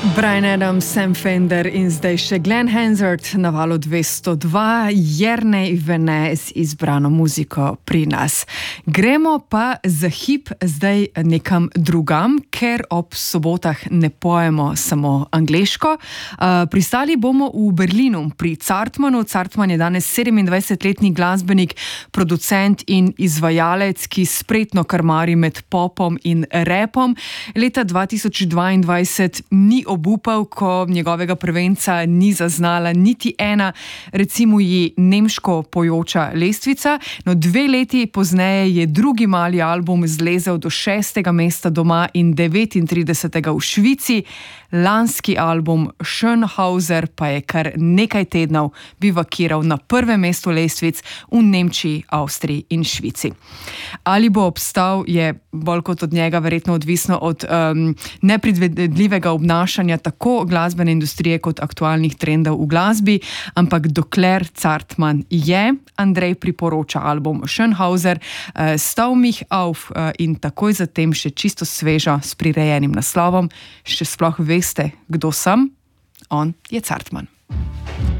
Bryan Adams, Sam Fender in zdaj še Glenn Hansard na valu 202, Jernej Vene z izbrano muziko pri nas. Gremo pa za hip zdaj nekam drugam, ker ob sobotah ne pojemo samo angleško. Pristali bomo v Berlinu pri Zartmanu. Zartman je danes 27-letni glasbenik, producent in izvajalec, ki spretno krmari med popom in rapom. Leta 2022 ni obupal, ko njegovega prvenca ni zaznala niti ena, recimo ji nemško pojoča lestvica. No, 2 leti pozneje je drugi mali album zlezel do 6. mesta doma in 39. v Švici. Lanski album Schönhauser pa je kar nekaj tednov bivakiral na 1. mestu lestvic v Nemčiji, Avstriji in Švici. Ali bo obstal, je bolj kot od njega verjetno odvisno od nepredvidljivega obnašanja tako glasbene industrije kot aktualnih trendov v glasbi, ampak dokler Zartman je, Andrej priporoča album Schönhauser, Stau mich auf in takoj zatem še čisto svežo s prirejenim naslovom. Še sploh veste, kdo sem? On je Zartman.